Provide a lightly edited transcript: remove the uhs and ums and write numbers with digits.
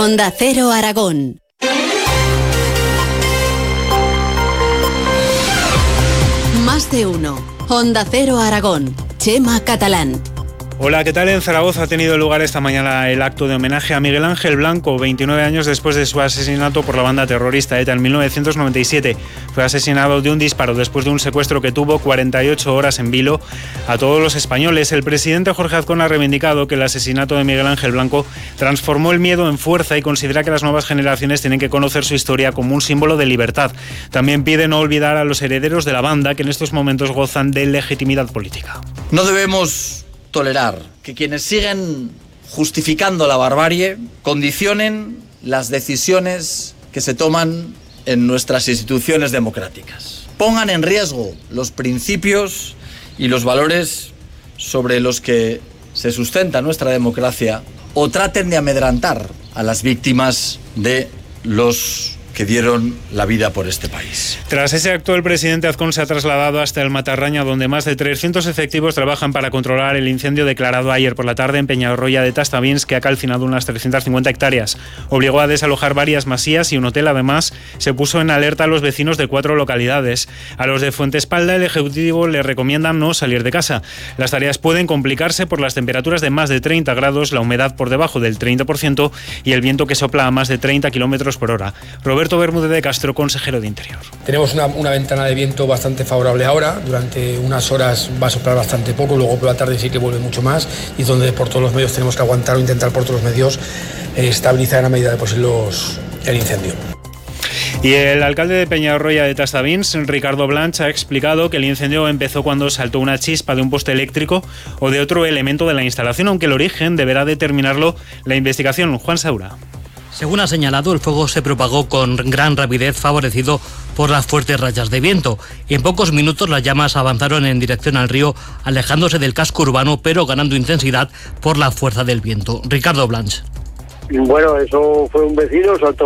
Onda Cero Aragón. Más de uno. Onda Cero Aragón. Chema Catalán. Hola, ¿qué tal? En Zaragoza ha tenido lugar esta mañana el acto de homenaje a Miguel Ángel Blanco, 29 años después de su asesinato por la banda terrorista ETA en 1997. Fue asesinado de un disparo después de un secuestro que tuvo 48 horas en vilo a todos los españoles. El presidente Jorge Azcón ha reivindicado que el asesinato de Miguel Ángel Blanco transformó el miedo en fuerza y considera que las nuevas generaciones tienen que conocer su historia como un símbolo de libertad. También pide no olvidar a los herederos de la banda que en estos momentos gozan de legitimidad política. No debemos tolerar que quienes siguen justificando la barbarie condicionen las decisiones que se toman en nuestras instituciones democráticas. Pongan en riesgo los principios y los valores sobre los que se sustenta nuestra democracia o traten de amedrentar a las víctimas de los que dieron la vida por este país. Tras ese acto, el presidente Azcón se ha trasladado hasta el Matarraña, donde más de 300 efectivos trabajan para controlar el incendio declarado ayer por la tarde en Peñarroya de Tastavins, que ha calcinado unas 350 hectáreas. Obligó a desalojar varias masías y un hotel. Además, se puso en alerta a los vecinos de 4 localidades. A los de Fuentespalda, el Ejecutivo les recomienda no salir de casa. Las tareas pueden complicarse por las temperaturas de más de 30 grados, la humedad por debajo del 30% y el viento que sopla a más de 30 kilómetros por hora. Roberto Bermúdez de Castro, consejero de Interior. Tenemos una ventana de viento bastante favorable ahora. Durante unas horas va a soplar bastante poco, luego por la tarde sí que vuelve mucho más, y es donde por todos los medios tenemos que aguantar o intentar por todos los medios estabilizar en la medida de posible el incendio. Y el alcalde de Peñarroya de Tastavins, Ricardo Blanch, ha explicado que el incendio empezó cuando saltó una chispa de un poste eléctrico o de otro elemento de la instalación, aunque el origen deberá determinarlo la investigación. Juan Saura. Según ha señalado, el fuego se propagó con gran rapidez, favorecido por las fuertes rachas de viento, y en pocos minutos las llamas avanzaron en dirección al río, alejándose del casco urbano, pero ganando intensidad por la fuerza del viento. Ricardo Blanch. Bueno, eso fue un vecino, saltó